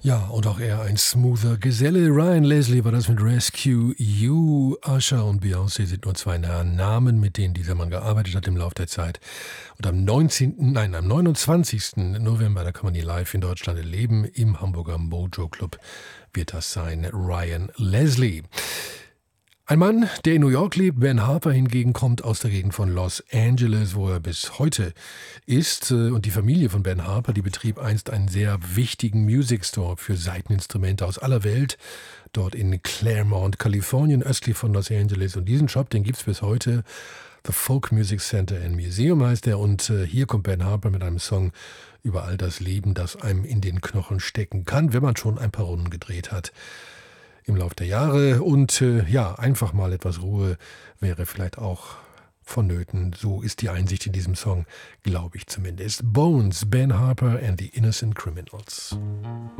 Ja, und auch er ein smoother Geselle. Ryan Leslie war das mit Rescue You. Usher und Beyoncé sind nur zwei Namen, mit denen dieser Mann gearbeitet hat im Laufe der Zeit. Und am 29. November, da kann man die live in Deutschland erleben, im Hamburger Mojo Club wird das sein. Ryan Leslie. Ein Mann, der in New York lebt, Ben Harper hingegen kommt aus der Gegend von Los Angeles, wo er bis heute ist. Und die Familie von Ben Harper, die betrieb einst einen sehr wichtigen Music Store für Saiteninstrumente aus aller Welt, dort in Claremont, Kalifornien, östlich von Los Angeles. Und diesen Shop, den gibt es bis heute. The Folk Music Center and Museum heißt er. Und hier kommt Ben Harper mit einem Song über all das Leben, das einem in den Knochen stecken kann, wenn man schon ein paar Runden gedreht hat im Laufe der Jahre. Und ja, einfach mal etwas Ruhe wäre vielleicht auch vonnöten. So ist die Einsicht in diesem Song, glaube ich zumindest. Bones, Ben Harper and the Innocent Criminals.